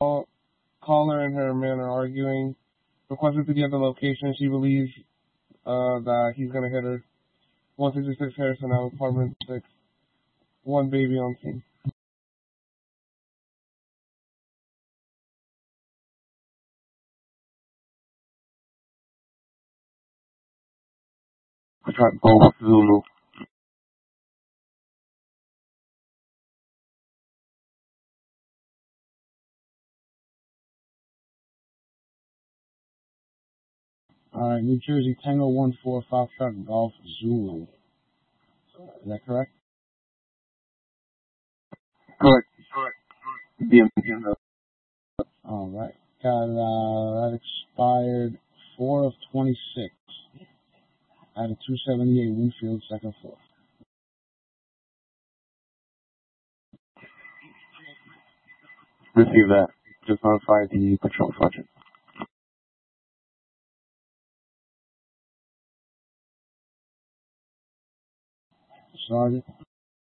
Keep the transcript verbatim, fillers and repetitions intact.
call, caller and her man are arguing. Requested to get the location. She believes uh, that he's going to hit her. one sixty-six Harrison Ave, apartment six. One baby on scene. I tried both Zulu. Alright, New Jersey, Tango one four, Foxtrot Golf Zulu. Is that correct? Correct. Correct. B M W. Alright. Got, uh, that expired four of twenty-six. At a two seventy-eight Winfield, second floor. Receive that. Just notify the patrol sergeant. Sergeant.